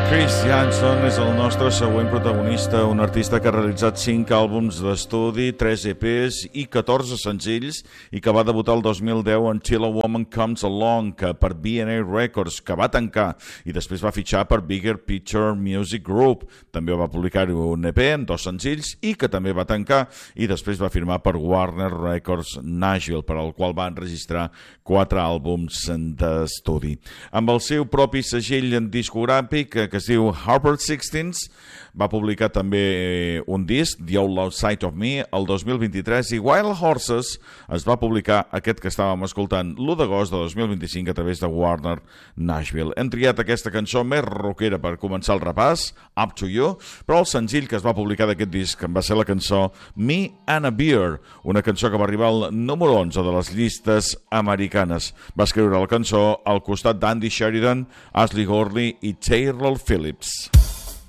Chris Janson és el nostre següent protagonista, un artista que ha realitzat 5 àlbums d'estudi, 3 EPs i 14 senzills i que va debutar el 2010 en Till a Woman Comes Along, que per B&A Records, que va tancar i després va fitxar per Bigger Picture Music Group. També va publicar un EP amb 2 senzills i que també va tancar i després va firmar per Warner Records Nashville, per al qual va enregistrar 4 àlbums d'estudi. Amb el seu propi segell discogràfic que es diu Harper Sixteens, va publicar també un disc, The Outlaw Side of Me, el 2023, i Wild Horses es va publicar aquest que estàvem escoltant l'1 d'agost de 2025 a través de Warner Nashville. Hem triat aquesta cançó més rockera per començar el repàs, Up to You, però el senzill que es va publicar d'aquest disc va ser la cançó Me and a Beer, una cançó que va arribar al número 11 de les llistes americanes. Va escriure la cançó al costat d'Andy Sheridan, Ashley Gorley i Taylor Phillips.